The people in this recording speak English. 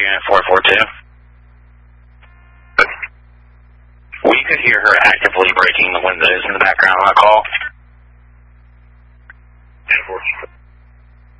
unit 442. We could hear her actively breaking the windows in the background on the call. 10-4.